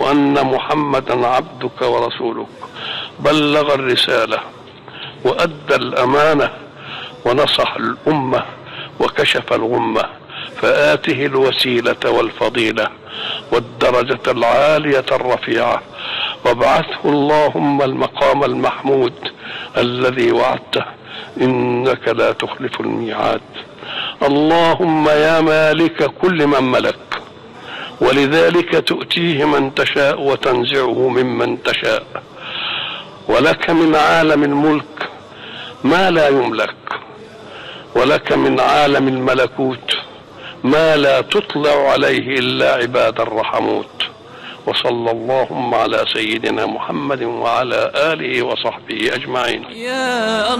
أن محمدا عبدك ورسولك بلغ الرسالة وأدى الأمانة ونصح الأمة وكشف الغمة، فآته الوسيلة والفضيلة والدرجة العالية الرفيعة، وابعثه اللهم المقام المحمود الذي وعدته، إنك لا تخلف الميعاد. اللهم يا مالك كل من ملك، ولذلك تؤتيه من تشاء وتنزعه ممن تشاء، ولك من عالم الملك ما لا يملك، ولك من عالم الملكوت ما لا تطلع عليه إلا عباد الرحموت. وصلى اللهم على سيدنا محمد وعلى آله وصحبه أجمعين.